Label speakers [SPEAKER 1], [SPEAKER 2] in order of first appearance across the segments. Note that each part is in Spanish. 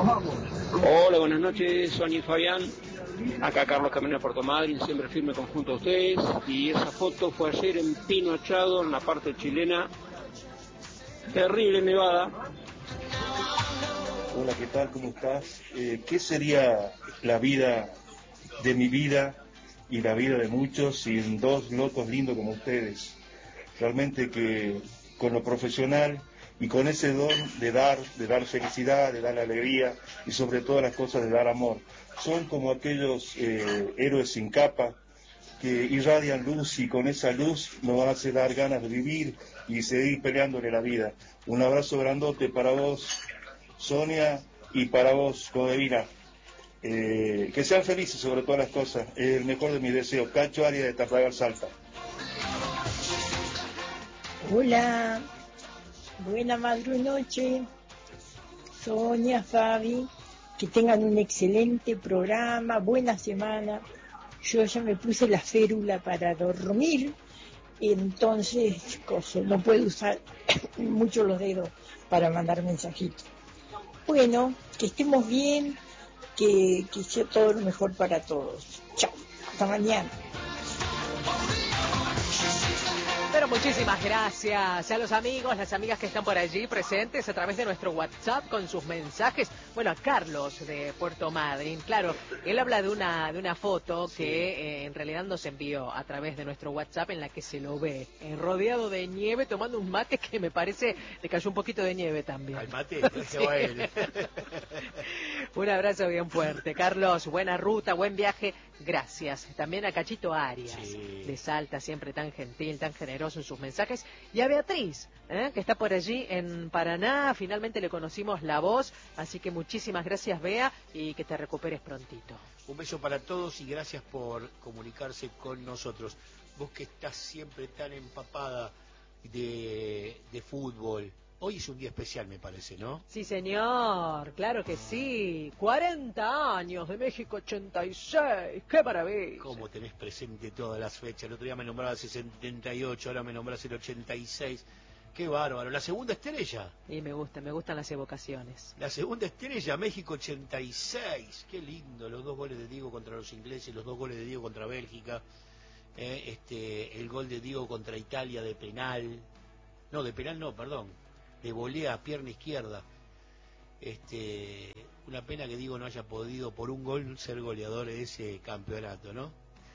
[SPEAKER 1] Hola, buenas noches, Sonia y Fabián. Acá Carlos Camino de Puerto Madryn, siempre firme conjunto a ustedes. Y esa foto fue ayer en Pino Achado, en la parte chilena. Terrible nevada.
[SPEAKER 2] Hola, ¿qué tal? ¿Cómo estás? ¿Qué sería la vida de mi vida y la vida de muchos sin dos locos lindos como ustedes? Realmente que con lo profesional y con ese don de dar felicidad, de dar alegría y sobre todas las cosas de dar amor. Son como aquellos héroes sin capa que irradian luz y con esa luz nos hace dar ganas de vivir y seguir peleándole la vida. Un abrazo grandote para vos, Sonia, y para vos, Codevina. Que sean felices sobre todas las cosas. Es el mejor de mis deseos. Cacho Arias de Tartagal, Salta.
[SPEAKER 3] Hola, buena madrunoche, Sonia, Fabi, que tengan un excelente programa, buena semana. Yo ya me puse la férula para dormir, entonces no puedo usar mucho los dedos para mandar mensajitos. Bueno, que estemos bien, que sea todo lo mejor para todos. Chao, hasta mañana.
[SPEAKER 4] Pero muchísimas gracias a los amigos, las amigas que están por allí presentes a través de nuestro WhatsApp con sus mensajes. Bueno, a Carlos de Puerto Madryn, claro, él habla de una foto que en realidad nos envió a través de nuestro WhatsApp en la que se lo ve rodeado de nieve tomando un mate que me parece le cayó un poquito de nieve también.
[SPEAKER 5] Al mate,
[SPEAKER 4] sí.
[SPEAKER 5] bueno.
[SPEAKER 4] Un abrazo bien fuerte. Carlos, buena ruta, buen viaje, gracias. También a Cachito Arias, de Salta, siempre tan gentil, tan generoso en sus mensajes, y a Beatriz, que está por allí en Paraná. Finalmente le conocimos la voz, así que muchísimas gracias, Bea, y que te recuperes prontito.
[SPEAKER 5] Un beso para todos y gracias por comunicarse con nosotros. Vos que estás siempre tan empapada de fútbol. Hoy es un día especial, me parece, ¿no?
[SPEAKER 4] Sí, señor, claro que sí. 40 años de México 86, ¡qué maravilla!
[SPEAKER 5] ¿Cómo tenés presente todas las fechas? El otro día me nombrabas el 78, ahora me nombrás el 86. ¡Qué bárbaro! La segunda estrella.
[SPEAKER 4] Y me gustan las evocaciones.
[SPEAKER 5] La segunda estrella, México 86. ¡Qué lindo! Los 2 goles de Diego contra los ingleses, los 2 goles de Diego contra Bélgica. El gol de Diego contra Italia de penal. No, de penal no, perdón. De volea, pierna izquierda. Una pena que Diego no haya podido por un gol ser goleador de ese campeonato, ¿no?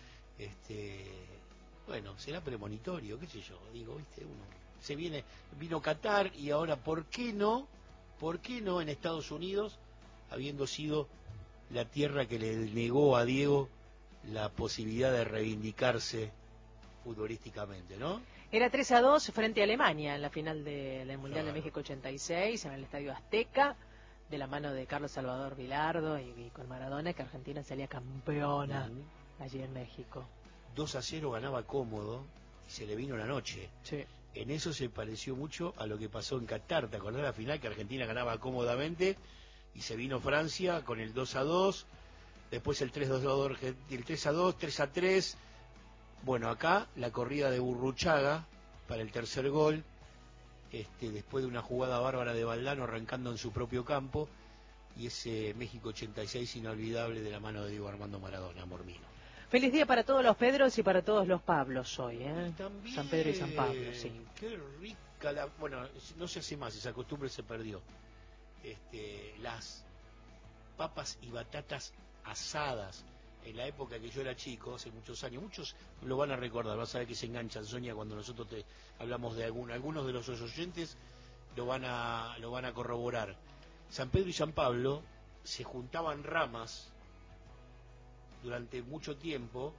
[SPEAKER 5] Bueno, será premonitorio, qué sé yo, digo, viste, vino Qatar y ahora, ¿por qué no en Estados Unidos, habiendo sido la tierra que le negó a Diego la posibilidad de reivindicarse futbolísticamente, ¿no?
[SPEAKER 4] Era 3-2 frente a Alemania en la final del Mundial de México 86 en el Estadio Azteca, de la mano de Carlos Salvador Vilardo y con Maradona, que Argentina salía campeona allí en México.
[SPEAKER 5] 2-0 ganaba cómodo y se le vino la noche.
[SPEAKER 4] Sí.
[SPEAKER 5] En eso se pareció mucho a lo que pasó en Qatar. ¿Te acordás la final que Argentina ganaba cómodamente y se vino Francia con el 2-2, después el 3-2, el 3-2, 3-3? Bueno, acá la corrida de Burruchaga para el tercer gol, después de una jugada bárbara de Valdano arrancando en su propio campo, y ese México 86 inolvidable de la mano de Diego Armando Maradona, amor mío.
[SPEAKER 4] Feliz día para todos los Pedros y para todos los Pablos hoy, ¿eh?
[SPEAKER 5] También,
[SPEAKER 4] San Pedro y San Pablo, sí.
[SPEAKER 5] Qué rica bueno, no se hace más, esa costumbre se perdió. Las papas y batatas asadas. En la época que yo era chico, hace muchos años, muchos lo van a recordar, vas a ver que se enganchan, Sonia, cuando nosotros te hablamos de algunos de los oyentes lo van a corroborar. San Pedro y San Pablo se juntaban ramas durante mucho tiempo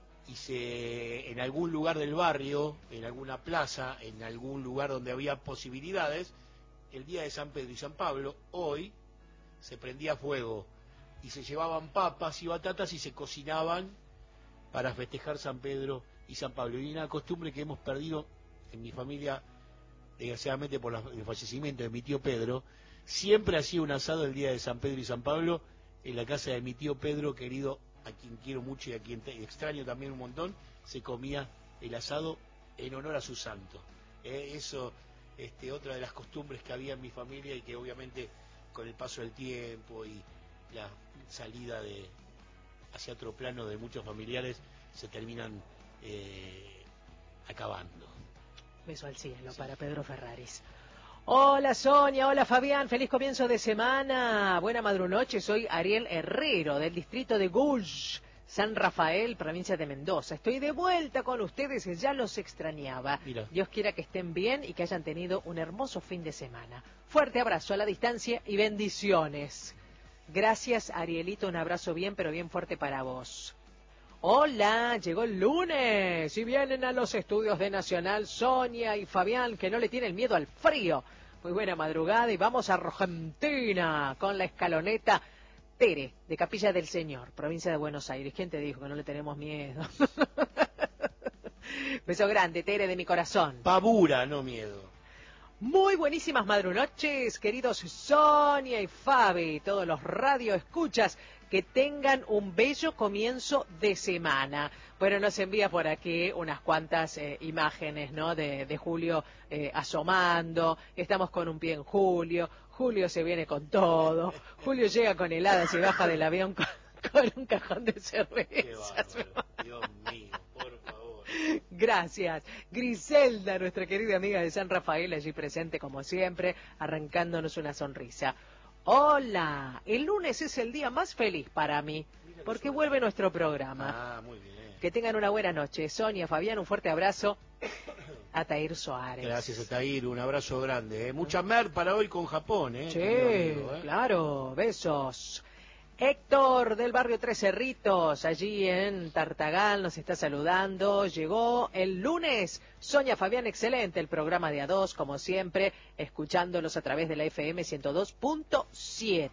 [SPEAKER 5] y en algún lugar del barrio, en alguna plaza, en algún lugar donde había posibilidades, el día de San Pedro y San Pablo, hoy, se prendía fuego y se llevaban papas y batatas y se cocinaban para festejar San Pedro y San Pablo. Y una costumbre que hemos perdido en mi familia, desgraciadamente por el fallecimiento de mi tío Pedro. Siempre hacía un asado el día de San Pedro y San Pablo en la casa de mi tío Pedro, querido, a quien quiero mucho y a quien extraño también un montón. Se comía el asado en honor a su santo. Eso, otra de las costumbres que había en mi familia y que obviamente con el paso del tiempo y la salida hacia otro plano de muchos familiares se terminan acabando.
[SPEAKER 4] Beso al cielo para Pedro Ferraris. Hola Sonia, hola Fabián, feliz comienzo de semana. Buena madrunoche, soy Ariel Herrero del distrito de Gouges, San Rafael, provincia de Mendoza. Estoy de vuelta con ustedes, ya los extrañaba.
[SPEAKER 5] Mira.
[SPEAKER 4] Dios quiera que estén bien y que hayan tenido un hermoso fin de semana. Fuerte abrazo a la distancia y bendiciones. Gracias Arielito, un abrazo bien pero bien fuerte para vos. Hola, llegó el lunes y vienen a los estudios de Nacional Sonia y Fabián, que no le tienen miedo al frío. Muy buena madrugada y vamos a Argentina con la escaloneta Tere, de Capilla del Señor, provincia de Buenos Aires. ¿Quién te dijo que no le tenemos miedo? Beso grande, Tere, de mi corazón.
[SPEAKER 5] Pavura, no miedo.
[SPEAKER 4] Muy buenísimas madrunoches, queridos Sonia y Fabi, todos los radioescuchas, que tengan un bello comienzo de semana. Bueno, nos envía por aquí unas cuantas imágenes, ¿no? De Julio asomando. Estamos con un pie en Julio. Julio se viene con todo. Julio llega con heladas y baja del avión con un cajón de cervezas.
[SPEAKER 5] Qué bárbaro, Dios mío, por favor.
[SPEAKER 4] Gracias. Griselda, nuestra querida amiga de San Rafael, allí presente como siempre, arrancándonos una sonrisa. Hola, el lunes es el día más feliz para mí, porque vuelve nuestro programa.
[SPEAKER 5] Ah, muy bien.
[SPEAKER 4] Que tengan una buena noche. Sonia, Fabián, un fuerte abrazo. Atair Soares.
[SPEAKER 5] Gracias, Atair, un abrazo grande. Mucha mer para hoy con Japón,
[SPEAKER 4] Sí,
[SPEAKER 5] amigo,
[SPEAKER 4] claro, besos. Héctor del barrio Tres Cerritos, allí en Tartagal, nos está saludando. Llegó el lunes. Sonia, Fabián, excelente el programa de A2, como siempre, escuchándolos a través de la FM 102.7.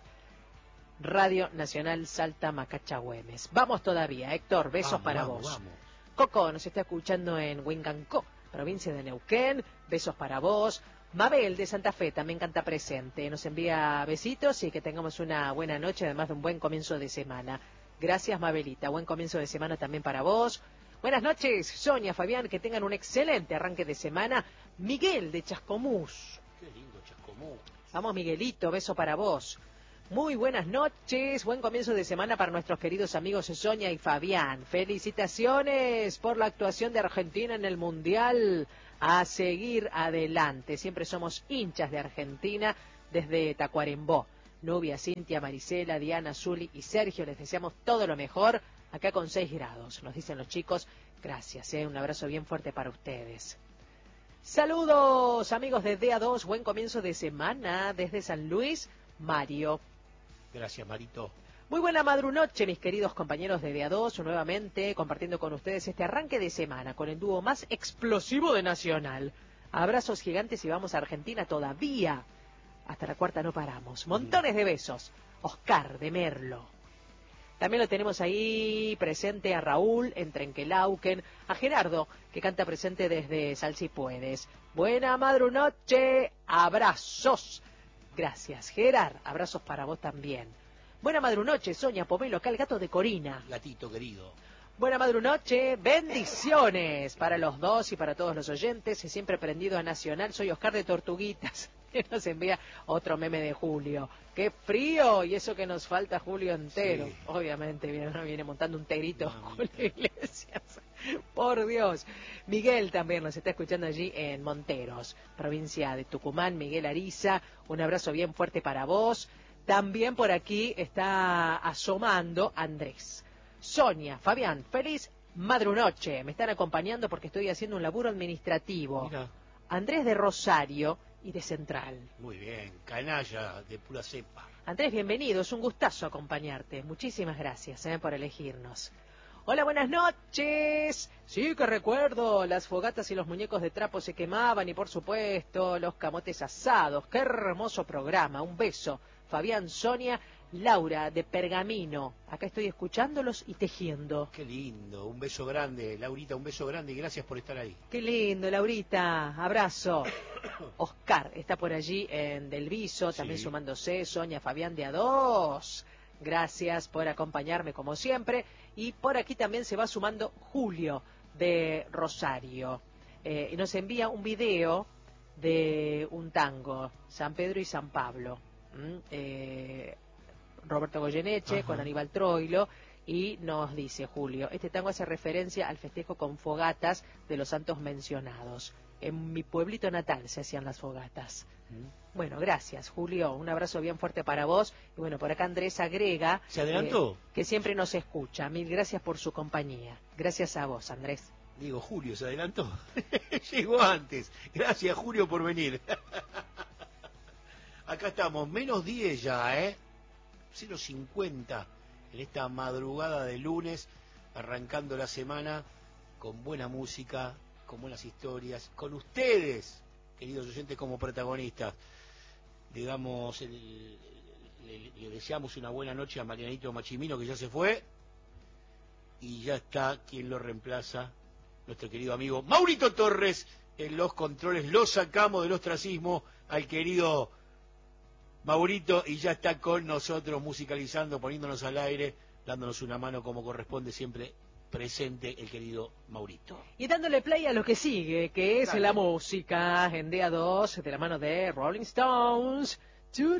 [SPEAKER 4] Radio Nacional Salta Macacha Güemes. Vamos todavía, Héctor, besos para vos.
[SPEAKER 5] Vamos.
[SPEAKER 4] Coco nos está escuchando en Huincancó, provincia de Neuquén. Besos para vos. Mabel de Santa Fe también canta presente. Nos envía besitos y que tengamos una buena noche, además de un buen comienzo de semana. Gracias, Mabelita. Buen comienzo de semana también para vos. Buenas noches, Sonia, Fabián, que tengan un excelente arranque de semana. Miguel de Chascomús.
[SPEAKER 5] Qué lindo Chascomús.
[SPEAKER 4] Vamos, Miguelito, beso para vos. Muy buenas noches, buen comienzo de semana para nuestros queridos amigos Sonia y Fabián. Felicitaciones por la actuación de Argentina en el Mundial. A seguir adelante, siempre somos hinchas de Argentina desde Tacuarembó. Nubia, Cintia, Marisela, Diana, Zuli y Sergio, les deseamos todo lo mejor, acá con 6 grados, nos dicen los chicos. Gracias, un abrazo bien fuerte para ustedes. Saludos amigos de DA2, buen comienzo de semana desde San Luis, Mario.
[SPEAKER 5] Gracias, Marito.
[SPEAKER 4] Muy buena madrunoche, mis queridos compañeros de DA2, nuevamente compartiendo con ustedes este arranque de semana con el dúo más explosivo de Nacional. Abrazos gigantes y vamos a Argentina todavía. Hasta la cuarta no paramos. Montones de besos. Oscar de Merlo. También lo tenemos ahí presente a Raúl en Trenquelauquen, a Gerardo, que canta presente desde Sal Si Puedes. Buena madrunoche, abrazos. Gracias, Gerard. Abrazos para vos también. Buena madrunoche, Sonia, Pomelo, acá el gato de Corina.
[SPEAKER 5] Gatito querido.
[SPEAKER 4] Buena madrunoche, bendiciones para los dos y para todos los oyentes. Siempre prendido a Nacional, soy Oscar de Tortuguitas. Que nos envía otro meme de Julio. ¡Qué frío! Y eso que nos falta Julio entero.
[SPEAKER 5] Sí.
[SPEAKER 4] Obviamente viene montando un terito Julio Iglesias. Por Dios. Miguel también nos está escuchando allí en Monteros, provincia de Tucumán. Miguel Ariza, un abrazo bien fuerte para vos. También por aquí está asomando Andrés. Sonia, Fabián, feliz madrunoche. Me están acompañando porque estoy haciendo un laburo administrativo.
[SPEAKER 5] Mira.
[SPEAKER 4] Andrés de Rosario y de Central.
[SPEAKER 5] Muy bien, canalla de pura cepa.
[SPEAKER 4] Andrés, bienvenido, es un gustazo acompañarte. Muchísimas gracias por elegirnos. Hola, buenas noches. Sí que recuerdo, las fogatas y los muñecos de trapo se quemaban y por supuesto los camotes asados. Qué hermoso programa, un beso. Fabián, Sonia, Laura de Pergamino. Acá estoy escuchándolos y tejiendo.
[SPEAKER 5] Qué lindo, un beso grande, Laurita, un beso grande y gracias por estar ahí.
[SPEAKER 4] Qué lindo, Laurita, abrazo. Oscar está por allí en Del Viso, también
[SPEAKER 5] Sí.
[SPEAKER 4] sumándose. Sonia, Fabián de A2. Gracias por acompañarme como siempre. Y por aquí también se va sumando Julio de Rosario. Y nos envía un video de un tango, San Pedro y San Pablo. Roberto Goyeneche,
[SPEAKER 5] Ajá.
[SPEAKER 4] con Aníbal Troilo, y nos dice Julio, este tango hace referencia al festejo con fogatas de los santos mencionados. En mi pueblito natal se hacían las fogatas. Bueno, gracias, Julio. Un abrazo bien fuerte para vos. Y bueno, por acá Andrés agrega...
[SPEAKER 5] ¿Se adelantó?
[SPEAKER 4] Que siempre nos escucha. Mil gracias por su compañía. Gracias a vos, Andrés.
[SPEAKER 5] Digo, Julio, ¿se adelantó? Llegó antes. Gracias, Julio, por venir. Acá estamos, menos 10 ya, 0:50 en esta madrugada de lunes, arrancando la semana con buena música, con buenas historias, con ustedes, queridos oyentes, como protagonistas. Le deseamos una buena noche a Marianito Machimino, que ya se fue, y ya está quien lo reemplaza, nuestro querido amigo Maurito Torres, en los controles. Lo sacamos del ostracismo al querido Maurito, y ya está con nosotros musicalizando, poniéndonos al aire, dándonos una mano como corresponde, siempre presente el querido Maurito.
[SPEAKER 4] Y dándole play a lo que sigue, que es
[SPEAKER 5] Dale.
[SPEAKER 4] la música en día 2, de la mano de Rolling Stones.